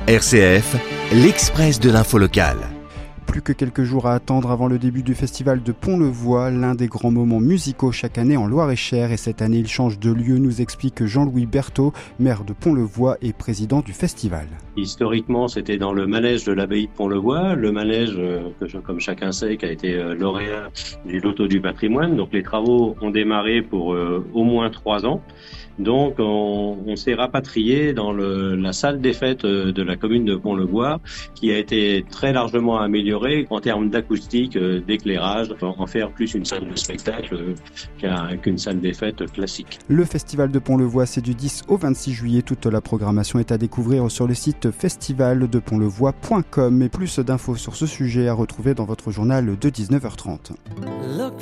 RCF, l'Express de l'info locale. Plus que quelques jours à attendre avant le début du festival de Pont-le-Voix, l'un des grands moments musicaux chaque année en Loir-et-Cher. Et cette année, il change de lieu, nous explique Jean-Louis Berthaud, maire de Pont-le-Voix et président du festival. Historiquement, c'était dans le manège de l'abbaye de Pont-le-Voix, le manège, comme chacun sait, qui a été lauréat du Loto du patrimoine. Donc les travaux ont démarré pour au moins 3 ans. Donc on s'est rapatrié dans la salle des fêtes de la commune de Pont-le-Voix, qui a été très largement améliorée en termes d'acoustique, d'éclairage, en faire plus une salle de spectacle qu'une salle des fêtes classique. Le festival de Pont-le-Voix, c'est du 10 au 26 juillet. Toute la programmation est à découvrir sur le site festivaldepontlevoix.com. Et plus d'infos sur ce sujet à retrouver dans votre journal de 19h30.